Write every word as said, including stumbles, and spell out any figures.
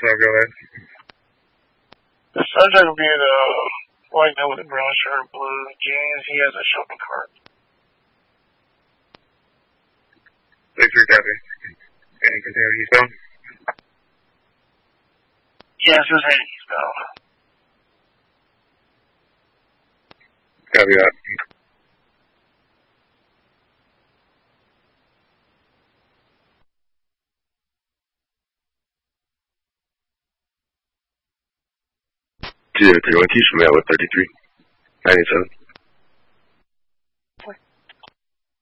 So go ahead. The subject will be the white man with the brown shirt, blue jeans. He has a shopping cart. six three copy. Can you continue eastbound? Yes, it was heading eastbound. Copy that. zero three one, Keisha Mail with thirty-three ninety-seven.